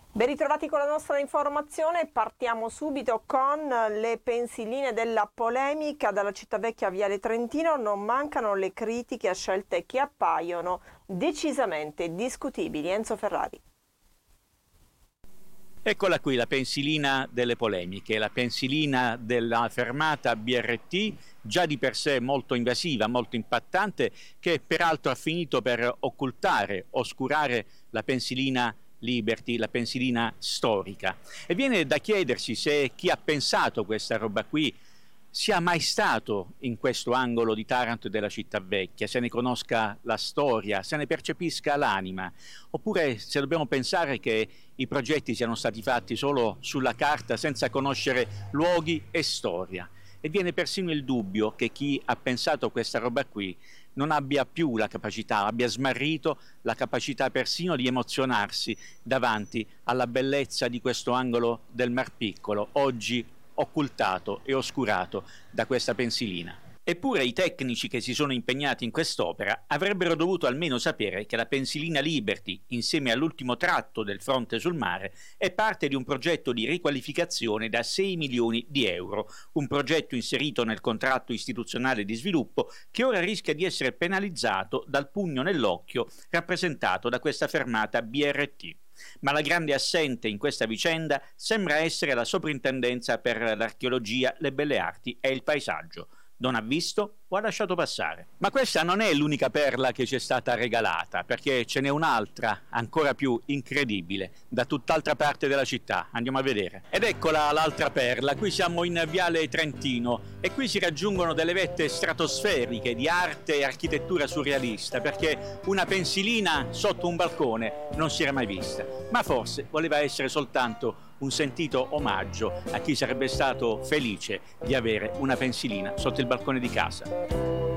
Ben ritrovati con la nostra informazione, partiamo subito con le pensiline della polemica. Dalla città vecchia a Viale Trentino non mancano le critiche a scelte che appaiono decisamente discutibili. Enzo Ferrari. Eccola qui la pensilina delle polemiche, la pensilina della fermata BRT, già di per sé molto invasiva, molto impattante, che peraltro ha finito per occultare, oscurare la pensilina Liberty, la pensilina storica. E viene da chiedersi se chi ha pensato questa roba qui sia mai stato in questo angolo di Taranto e della città vecchia, se ne conosca la storia, se ne percepisca l'anima, oppure se dobbiamo pensare che i progetti siano stati fatti solo sulla carta senza conoscere luoghi e storia. E viene persino il dubbio che chi ha pensato questa roba qui non abbia più la capacità, abbia smarrito la capacità persino di emozionarsi davanti alla bellezza di questo angolo del Mar Piccolo, oggi occultato e oscurato da questa pensilina. Eppure i tecnici che si sono impegnati in quest'opera avrebbero dovuto almeno sapere che la pensilina Liberty, insieme all'ultimo tratto del fronte sul mare, è parte di un progetto di riqualificazione da 6 milioni di euro, un progetto inserito nel contratto istituzionale di sviluppo che ora rischia di essere penalizzato dal pugno nell'occhio rappresentato da questa fermata BRT. Ma la grande assente in questa vicenda sembra essere la Soprintendenza per l'Archeologia, le Belle Arti e il Paesaggio. Non ha visto o ha lasciato passare. Ma questa non è l'unica perla che ci è stata regalata, perché ce n'è un'altra, ancora più incredibile, da tutt'altra parte della città. Andiamo a vedere. Ed eccola l'altra perla. Qui siamo in Viale Trentino e qui si raggiungono delle vette stratosferiche di arte e architettura surrealista, perché una pensilina sotto un balcone non si era mai vista. Ma forse voleva essere soltanto un sentito omaggio a chi sarebbe stato felice di avere una pensilina sotto il balcone di casa.